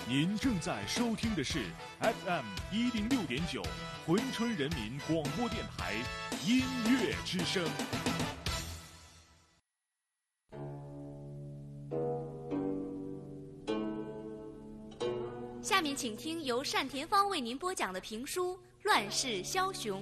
您正在收听的是 FM106.9珲春人民广播电台音乐之声。 下面请听由单田芳为您播讲的评书《乱世枭雄》。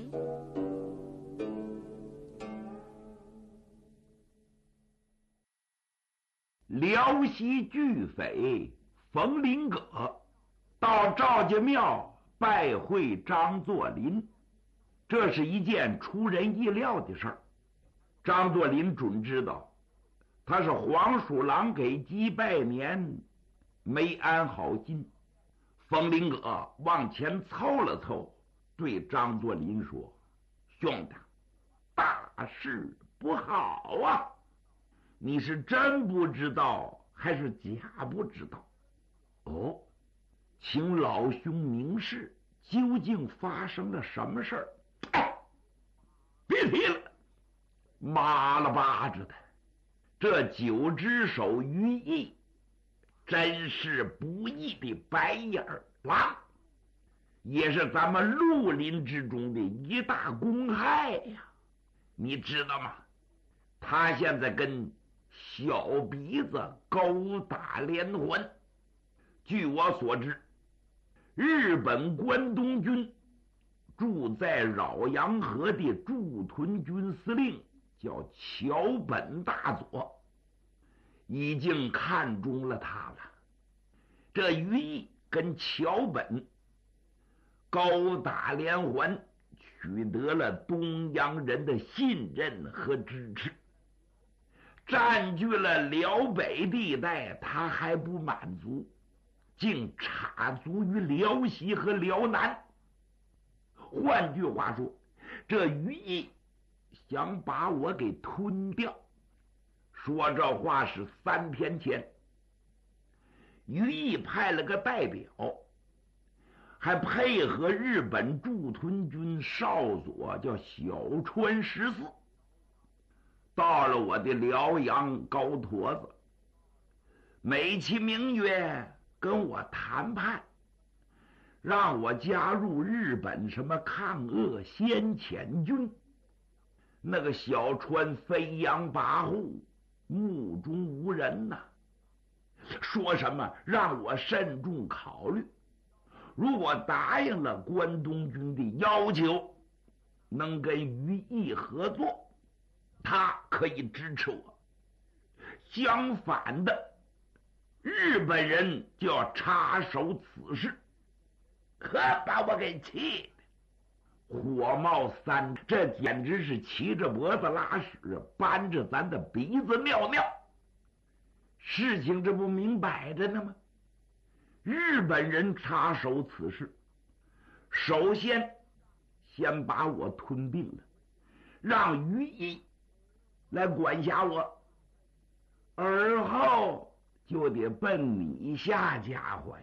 辽西巨匪冯林葛到赵家庙拜会张作霖，这是一件出人意料的事儿。张作霖准知道，他是黄鼠狼给鸡拜年，没安好心。冯林葛往前凑了凑，对张作霖说：“兄弟，大事不好啊！你是真不知道还是假不知道？哦，请老兄明示，究竟发生了什么事儿？”哎，别提了，麻了巴着的，这九只手于毅真是不义的白眼狼，也是咱们绿林之中的一大公害呀！你知道吗？他现在跟小鼻子勾打连环。据我所知，日本关东军住在饶阳河的驻屯军司令叫桥本大佐，已经看中了他了。这于毅跟桥本高打连环，取得了东洋人的信任和支持，占据了辽北地带，他还不满足，竟插足于辽西和辽南。换句话说，这于毅想把我给吞掉。说这话是3天前，于毅派了个代表，还配合日本驻屯军少佐叫小川14，到了我的辽阳高坨子，美其名曰跟我谈判，让我加入日本什么抗俄先遣军。那个小川飞扬跋扈，目中无人呐，说什么让我慎重考虑，如果答应了关东军的要求，能跟于毅合作，他可以支持我。相反的，日本人就要插手此事，可把我给气的火冒三丈，这简直是骑着脖子拉屎，扳着咱的鼻子尿尿。事情这不明摆着呢吗？日本人插手此事，首先把我吞并了，让于毅来管辖我，而后就得奔你下家伙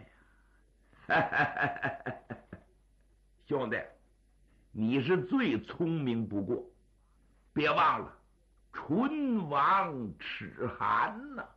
呀！兄弟，你是最聪明不过，别忘了唇亡齿寒呐！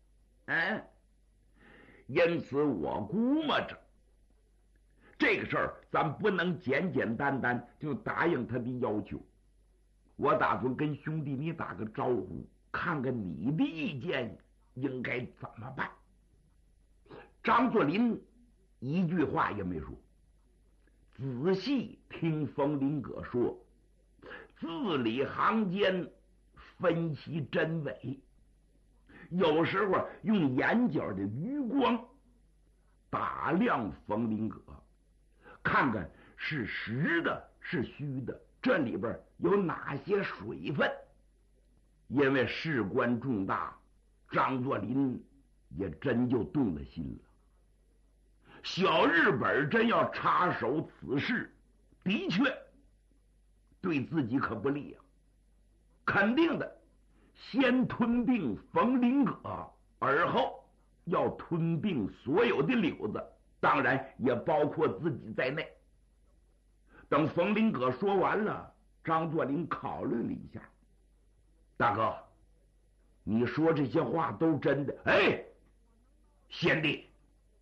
因此我估摸着这个事儿咱不能简简单单就答应他的要求。我打算跟兄弟你打个招呼，看看你的意见应该怎么办。张作霖一句话也没说，仔细听冯林葛说，字里行间分析真伪，有时候用眼角的余光打量冯林葛，看看是实的是虚的，这里边有哪些水分。因为事关重大，张作霖也真就动了心了。小日本真要插手此事，的确对自己可不利啊！肯定的，先吞并冯林葛，而后要吞并所有的柳子，当然也包括自己在内。等冯林葛说完了，张作霖考虑了一下，大哥，你说这些话都真的？哎，贤弟，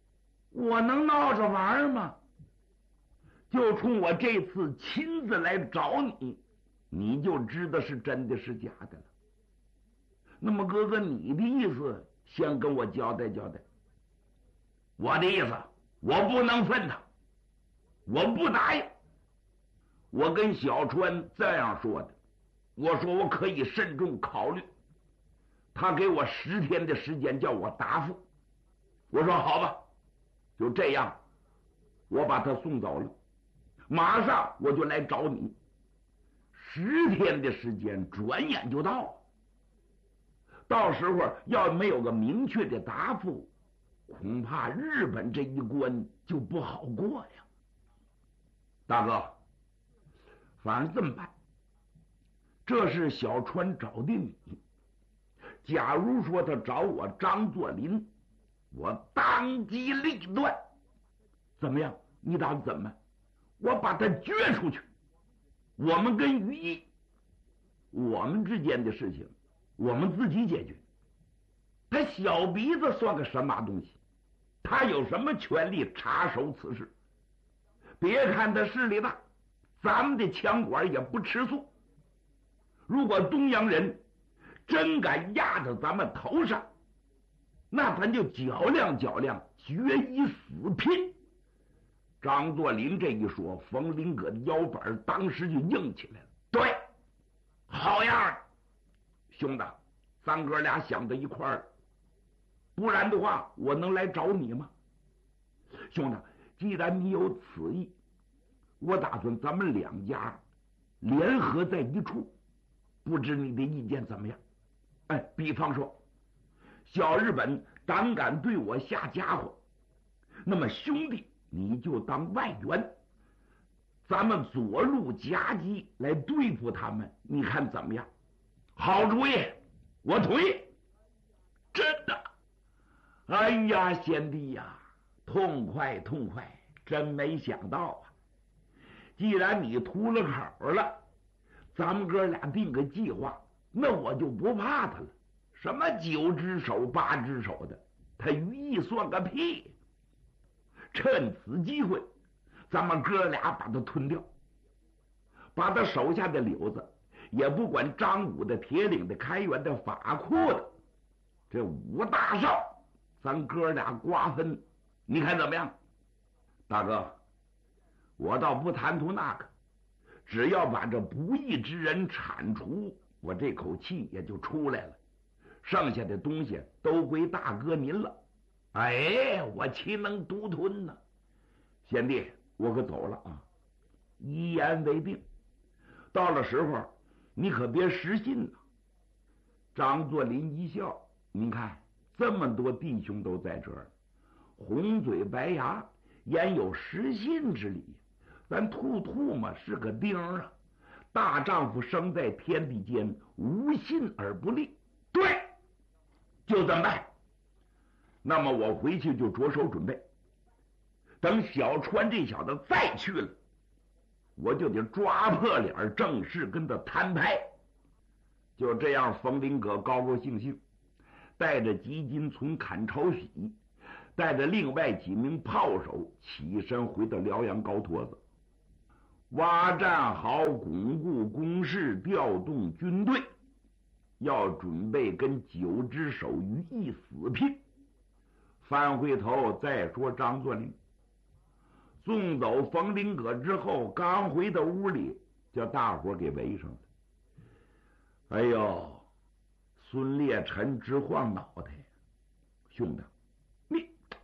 我能闹着玩吗？就冲我这次亲自来找你，你就知道是真的是假的了。那么哥哥，你的意思先跟我交代交代。我的意思，我不能分他，我不答应。我跟小川这样说的，我说我可以慎重考虑。他给我10天的时间叫我答复。我说好吧，就这样，我把他送走了，马上我就来找你。10天的时间转眼就到了，到时候要没有个明确的答复，恐怕日本这一关就不好过呀。大哥，反正这么办，这是小川找的你。假如说他找我张作霖，我当机立断。怎么样？你打算怎么？我把他撅出去。我们跟于毅，我们之间的事情，我们自己解决。他小鼻子算个什么东西？他有什么权利插手此事？别看他势力大，咱们的枪管也不吃素。如果东洋人真敢压到咱们头上，那咱就较量较量，决一死拼。张作霖这一说，冯林阁的腰板当时就硬起来了。对，好样的，兄弟，咱哥俩想到一块儿，不然的话，我能来找你吗？兄弟，既然你有此意，我打算咱们2家联合在一处，不知你的意见怎么样？比方说，小日本胆敢对我下家伙，那么兄弟你就当外援，咱们左路夹击来对付他们，你看怎么样？好主意，我同意。真的？哎呀，贤弟呀，痛快痛快！真没想到啊！既然你吐了口了，咱们哥俩定个计划，那我就不怕他了。什么9只手8只手的，他于毅算个屁！趁此机会，咱们哥俩把他吞掉，把他手下的柳子，也不管张武的、铁岭的、开元的、法库的，这5大少，咱哥俩瓜分，你看怎么样？大哥，我倒不贪图那个，只要把这不义之人铲除，我这口气也就出来了。剩下的东西都归大哥您了。我岂能独吞呢？贤弟，我可走了啊！一言为定，到了时候你可别失信了。张作霖一笑，您看这么多弟兄都在这儿，红嘴白牙，焉有失信之理？咱兔嘛是个钉啊！大丈夫生在天地间，无信而不立。对，就这么办。那么我回去就着手准备，等小川这小子再去了，我就得抓破脸正式跟他摊牌。就这样，冯林阁高高兴兴，带着吉金从砍朝喜，带着另外几名炮手起身回到辽阳高坨子，挖战壕，巩固工事，调动军队，要准备跟9只手于一死拼。翻回头再说张作霖，送走冯林阁之后，刚回到屋里，叫大伙给围上了。哎呦，孙烈臣直晃脑袋，兄弟，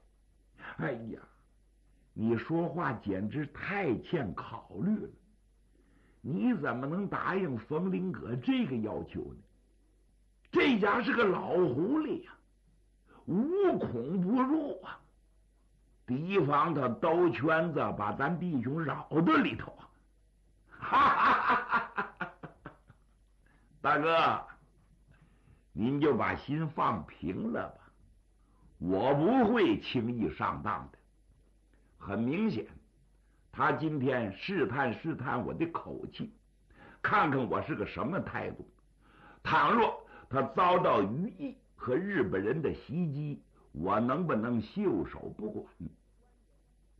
你说话简直太欠考虑了。你怎么能答应冯林阁这个要求呢？这家是个老狐狸呀，无孔不入啊！提防他兜圈子把咱弟兄扰到里头啊！哈哈哈哈哈！大哥，您就把心放平了吧，我不会轻易上当的。很明显，他今天试探我的口气，看看我是个什么态度。倘若他遭到于毅和日本人的袭击，我能不能袖手不管？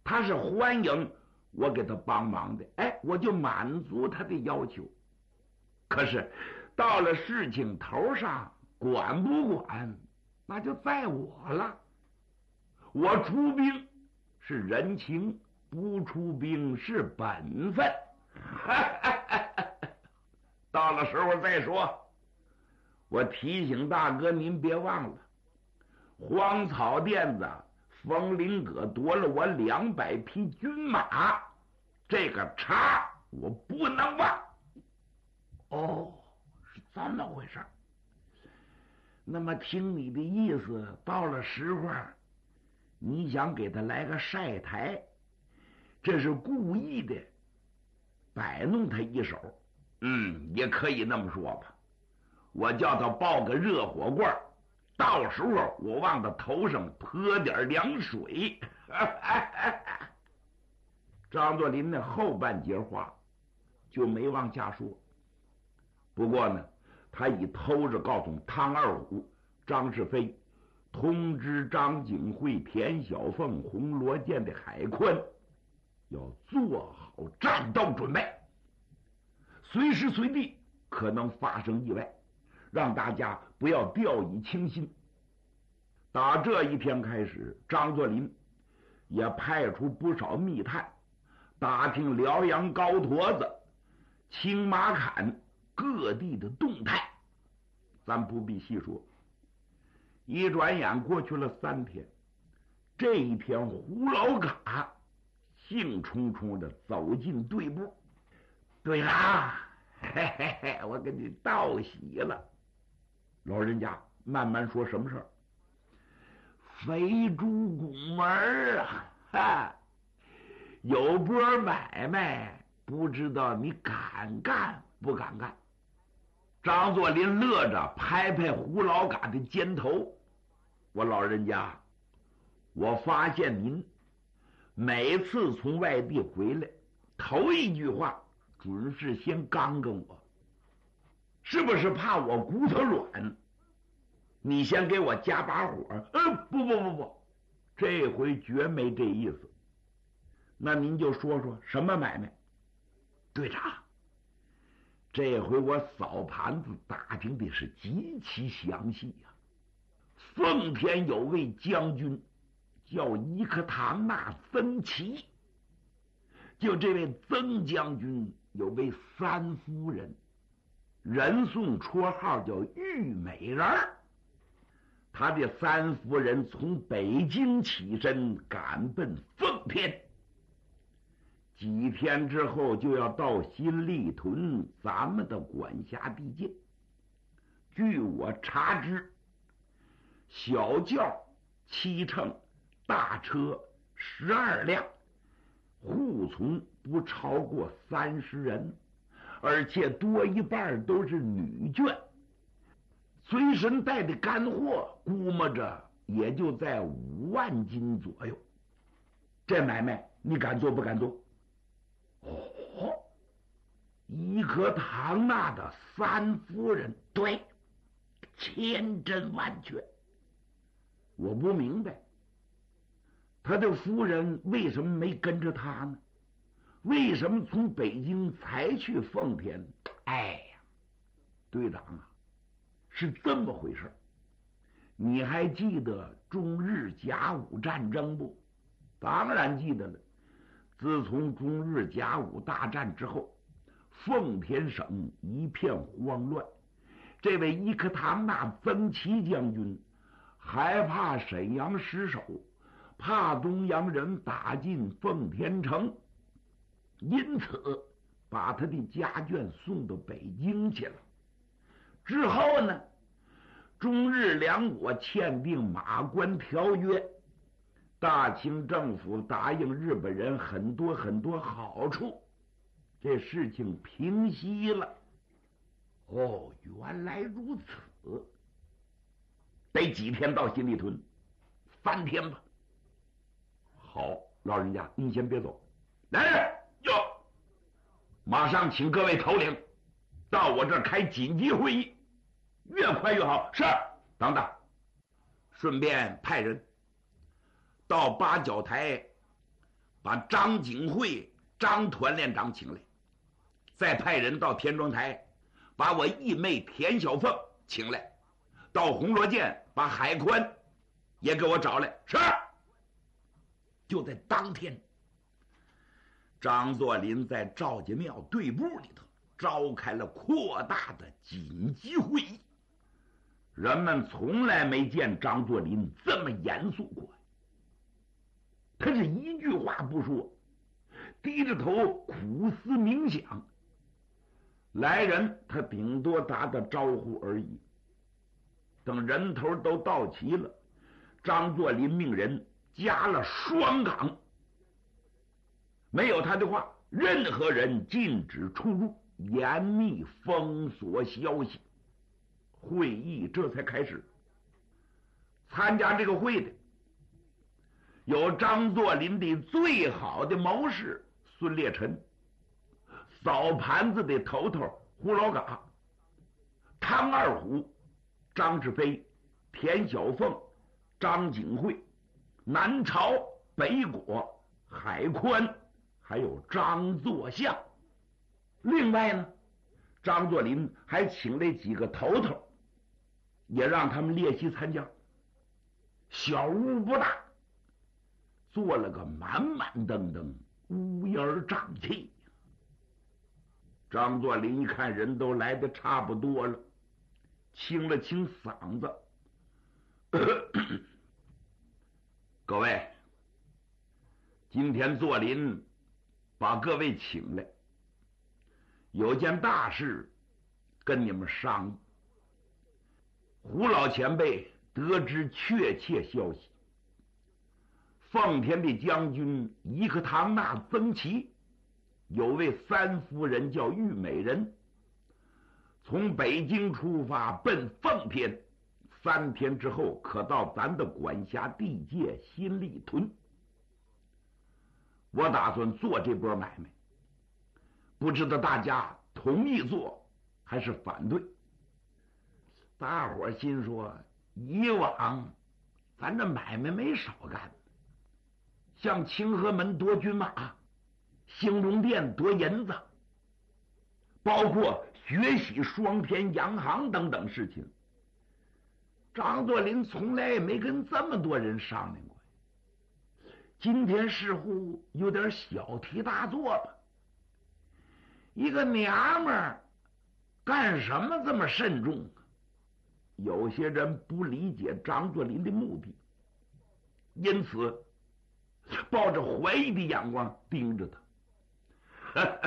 他是欢迎我给他帮忙的，哎，我就满足他的要求。可是到了事情头上，管不管那就在我了。我出兵是人情，不出兵是本分。到了时候再说。我提醒大哥您别忘了，荒草甸子冯林阁夺了我200匹军马，这个茬我不能忘。哦，是这么回事。那么听你的意思，到了时候你想给他来个晒台，这是故意的摆弄他一手。也可以那么说吧。我叫他抱个热火罐，到时候我往他头上泼点凉水。张作霖的后半截话就没往下说。不过呢，他已偷着告诉汤二虎、张世飞，通知张景惠、田小凤、红罗舰的海宽要做好战斗准备，随时随地可能发生意外，让大家不要掉以轻心。打这一天开始，张作霖也派出不少密探，打听辽阳高坨子、青马坎各地的动态。咱不必细说。一转眼过去了3天，这一天胡老嘎兴冲冲地走进队部。对啦，嘿嘿嘿，我给你道喜了。老人家慢慢说，什么事儿？肥猪拱门啊，有波买卖，不知道你敢干不敢干？张作霖乐着拍拍胡老嘎的肩头，我老人家，我发现您每次从外地回来，头一句话准是先刚跟我，是不是怕我骨头软？你先给我加把火。不，这回绝没这意思。那您就说说什么买卖？队长，这回我扫盘子打听的是极其详细呀。奉天有位将军叫伊克唐纳曾奇，就这位曾将军有位3夫人，人送绰号叫玉美人儿。他的3夫人从北京起身赶奔奉天，几天之后就要到新立屯咱们的管辖地界。据我查知，小轿7乘，大车12辆，护从不超过30人，而且多一半都是女眷。随身带的干货估摸着也就在5万斤左右。这买卖你敢做不敢做？哦，伊克唐纳的3夫人，对，千真万确。我不明白，他的夫人为什么没跟着他呢？为什么从北京才去奉天？哎呀，队长啊，是这么回事。你还记得中日甲午战争不？当然记得了。自从中日甲午大战之后，奉天省一片慌乱。这位伊克唐纳曾奇将军害怕沈阳失守，怕东洋人打进奉天城，因此把他的家眷送到北京去了。之后呢，中日两国签订马关条约，大清政府答应日本人很多很多好处，这事情平息了。哦，原来如此。得几天到新立屯？3天吧。好，老人家您先别走。来人哟，马上请各位头领到我这儿开紧急会议，越快越好。是。等等，顺便派人到八角台把张景惠、张团连长请来，再派人到田庄台把我义妹田小凤请来，到红罗涧把海宽也给我找来。是。就在当天，张作霖在赵家庙队部里头召开了扩大的紧急会议。人们从来没见张作霖这么严肃过，他是一句话不说，低着头苦思冥想。来人他顶多打打招呼而已。等人头都到齐了，张作霖命人加了双岗，没有他的话，任何人禁止出入，严密封锁消息。会议这才开始。参加这个会的有张作霖的最好的谋士孙烈臣，扫盘子的头头胡老嘎，汤二虎、张志飞、田小凤、张景惠、南朝、北果、海宽，还有张作相。另外呢，张作霖还请了几个头头，也让他们列席参加。小屋不大，做了个满满登登，乌烟瘴气。张作霖一看人都来得差不多了，清了清嗓子各位，今天作霖把各位请来，有件大事跟你们商议。胡老前辈得知确切消息，奉天的将军伊克唐纳曾琦有位三夫人叫玉美人，从北京出发奔奉天，3天之后可到咱的管辖地界新立屯。我打算做这波买卖，不知道大家同意做还是反对。大伙心说，以往咱这买卖没少干，像清河门夺军马，兴隆殿夺银子，包括学习双偏洋行等等事情，张作霖从来也没跟这么多人商量过。今天似乎有点小题大做吧？一个娘们儿干什么这么慎重啊？有些人不理解张作霖的目的，因此抱着怀疑的眼光盯着他。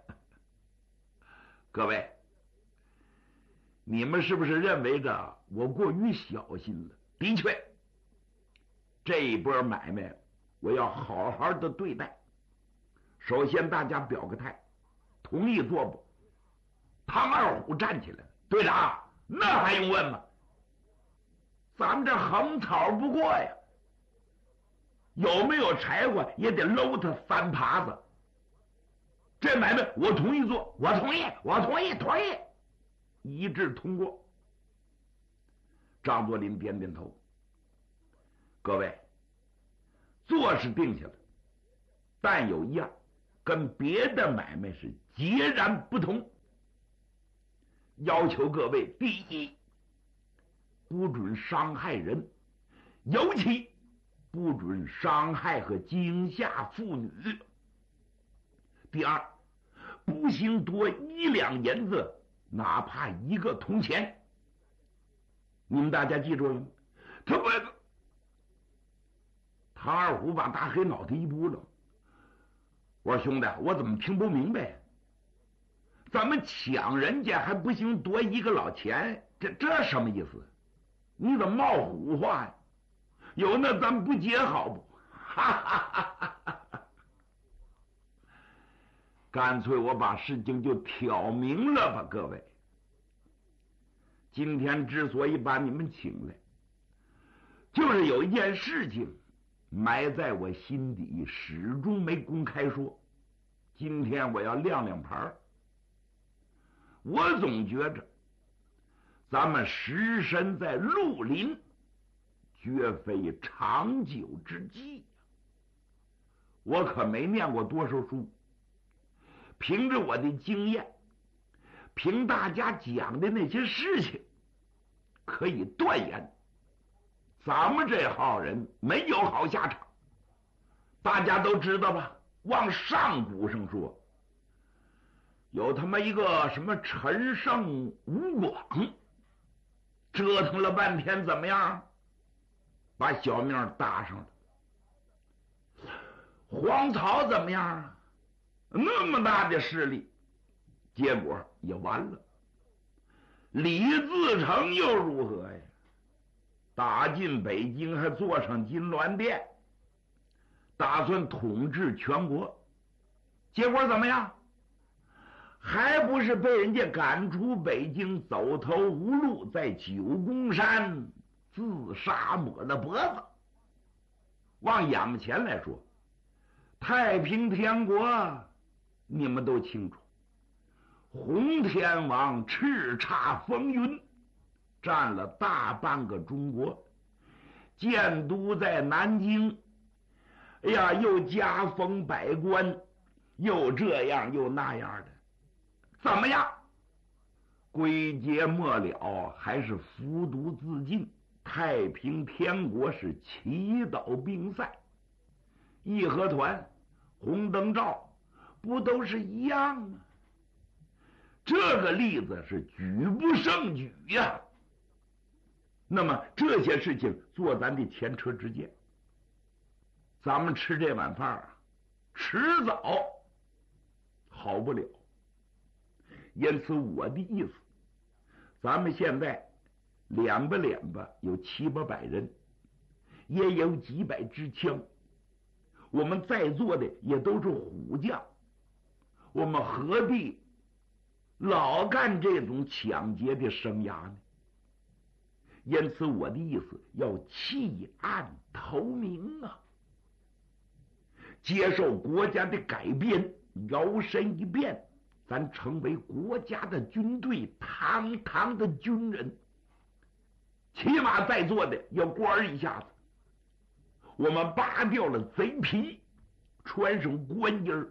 各位，你们是不是认为着我过于小心了？的确，这一波买卖我要好好的对待。首先大家表个态，同意做不？汤二虎站起来了，队长，那还用问吗？咱们这横草不过呀，有没有柴火也得搂他3耙子。这买卖我同意做，我同意，我同意，同意，一致通过。张作霖点点头。各位，做是定下了，但有一样跟别的买卖是截然不同，要求各位：第一，不准伤害人，尤其不准伤害和惊吓妇女；第二，不行夺1两银子，哪怕1个铜钱。你们大家记住了吗？他不，唐二虎把大黑脑袋一拨楞，我说兄弟，我怎么听不明白？咱们抢人家还不行夺1个老钱，这什么意思？你怎么冒虎话呀？有那咱们不结好不？哈哈哈哈哈！干脆我把事情就挑明了吧，各位。今天之所以把你们请来，就是有一件事情埋在我心底，始终没公开说。今天我要亮亮牌。我总觉着咱们实身在绿林，绝非长久之计。 我可没念过多少书，凭着我的经验，凭大家讲的那些事情，可以断言，咱们这号人没有好下场。大家都知道吧？往上古上说，有他妈一个什么陈胜吴广，折腾了半天，怎么样？把小命搭上了。黄巢怎么样？那么大的势力，结果也完了。李自成又如何呀？打进北京，还坐上金銮殿，打算统治全国，结果怎么样？还不是被人家赶出北京，走投无路，在九宫山自杀抹了脖子。往眼前来说，太平天国你们都清楚，洪天王叱咤风云，占了大半个中国，建都在南京，哎呀，又加封百官，又这样又那样的，怎么样？归结末了，还是服毒自尽。太平天国是祈祷兵赛，义和团、红灯照不都是一样吗？这个例子是举不胜举呀。那么这些事情做咱的前车之鉴，咱们吃这碗饭啊，迟早好不了。因此我的意思，咱们现在两吧有700-800人，也有几百支枪，我们在座的也都是虎将，我们何必老干这种抢劫的生涯呢？因此我的意思，要弃暗投明啊，接受国家的改变，摇身一变，咱成为国家的军队，堂堂的军人。起码在座的要官一下子，我们扒掉了贼皮，穿上官衣儿，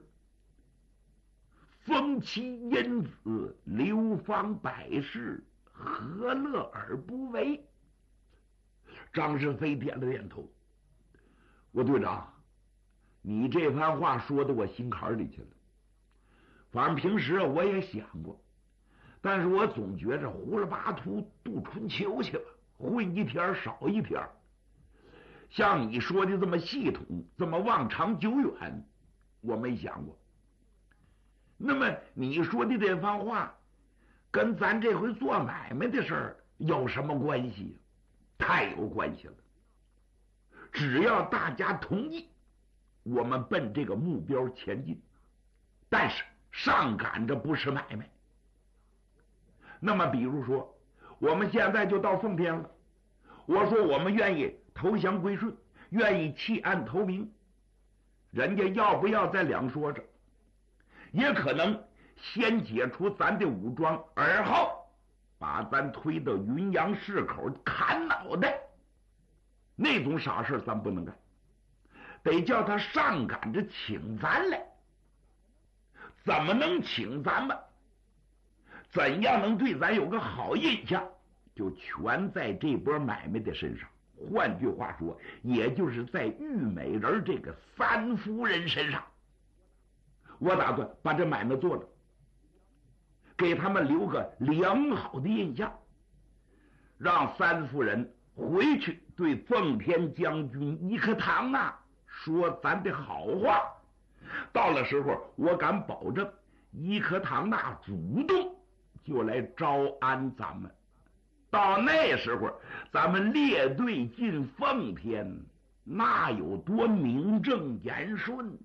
封其因子，流芳百世，何乐而不为？张世飞点了点头。我队长，你这番话说到我心坎里去了。反正平时我也想过，但是我总觉着胡了八图度春秋去了，混一天少一天。像你说的这么系统，这么望长久远，我没想过。那么你说的这番话，跟咱这回做买卖的事儿有什么关系？太有关系了。只要大家同意，我们奔这个目标前进。但是上赶着不是买卖。那么比如说，我们现在就到奉天了，我说我们愿意投降归顺，愿意弃暗投明，人家要不要再两说着，也可能先解除咱的武装，而后把咱推到云阳市口砍脑袋。那种傻事咱不能干，得叫他上赶着请咱来。怎么能请咱们？怎样能对咱有个好印象？就全在这波买卖的身上。换句话说，也就是在玉美人这个三夫人身上。我打算把这买卖做了，给他们留个良好的印象，让三夫人回去对奉天将军义和堂啊说咱的好话。到了时候，我敢保证，义和堂那主动就来招安咱们。到那时候，咱们列队进奉天，那有多名正言顺？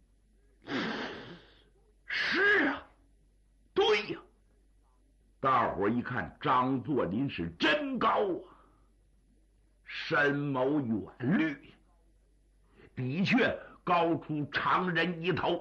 是啊，对呀。大伙一看，张作霖是真高啊，深谋远虑，的确高出常人一头。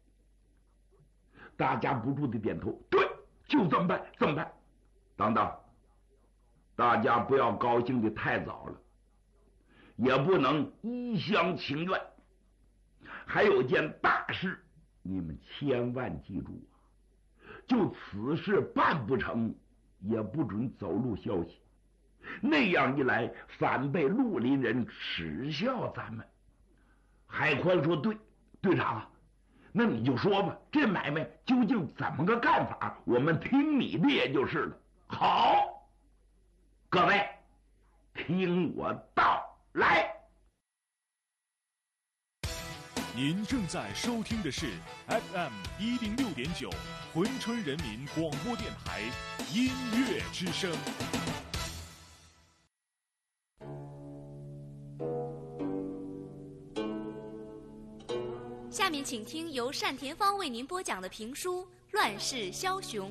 大家不住的点头，对，就这么办，这么办。等等，大家不要高兴的太早了，也不能一厢情愿。 还有件大事，你们千万记住啊！就此事办不成，也不准走漏消息。那样一来，反被绿林人耻笑咱们。海宽说：“对，队长啊，那你就说吧，这买卖究竟怎么个干法？我们听你的也就是了。”好，各位，听我道来。 您正在收听的是 FM 106.9珲春人民广播电台音乐之声。 下面请听由单田芳为您播讲的评书《乱世枭雄》。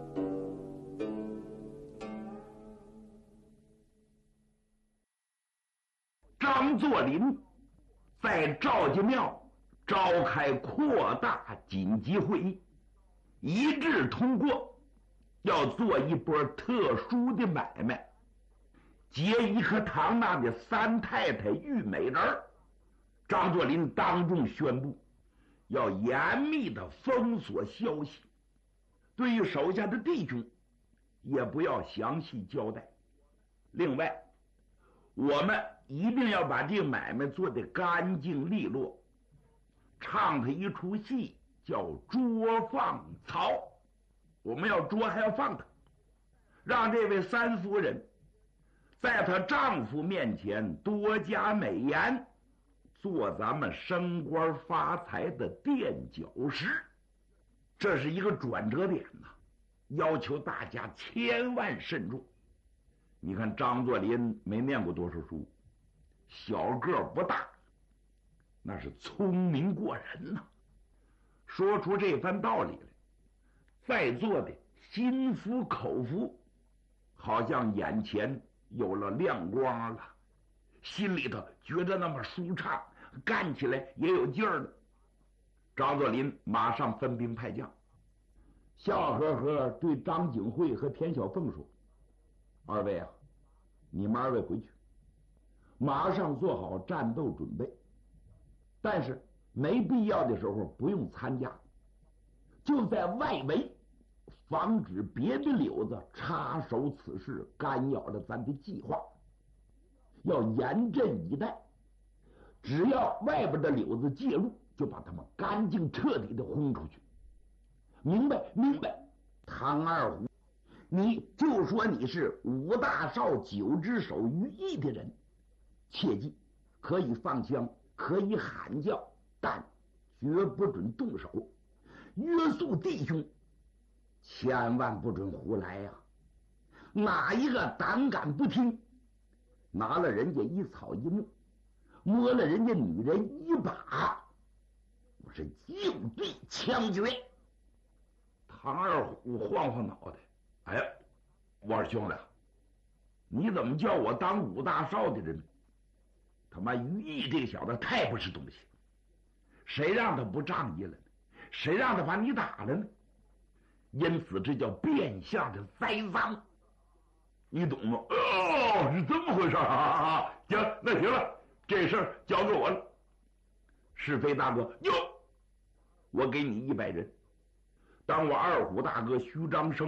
张作霖在赵家庙召开扩大紧急会议，一致通过要做一波特殊的买卖，结一颗堂那的三太太玉美人。张作霖当众宣布要严密的封锁消息，对于手下的弟兄也不要详细交代。另外，我们一定要把这个买卖做得干净利落，唱他一出戏叫捉放曹，我们要捉还要放他，让这位三夫人在她丈夫面前多加美言，做咱们升官发财的垫脚石。这是一个转折点呐，要求大家千万慎重。你看张作霖没念过多少书，小个不大，那是聪明过人呐，说出这番道理来，在座的心服口服，好像眼前有了亮光了，心里头觉得那么舒畅，干起来也有劲儿了。张作霖马上分兵派将，笑呵呵对张景惠和田小凤说：“二位啊，你们二位回去，马上做好战斗准备，但是没必要的时候不用参加，就在外围防止别的柳子插手此事，干扰了咱的计划，要严阵以待。只要外边的柳子介入，就把他们干净彻底的轰出去。明白？明白。唐二虎，你就说你是5大少9只手于一的人，切记可以放枪，可以喊叫，但绝不准动手，约束弟兄，千万不准胡来呀！哪一个胆敢不听，拿了人家一草一木，摸了人家女人一把，我是就地枪决。唐二虎晃晃脑袋，哎呀，我说兄弟，你怎么叫我当5大少的人？他妈于毅这个小子太不是东西，谁让他不仗义了呢？谁让他把你打了呢？因此这叫变相的栽赃，你懂吗？哦，是这么回事啊！行，那行了，这事儿交给我了。是非大哥，哟，我给你100人，当我二虎大哥虚张声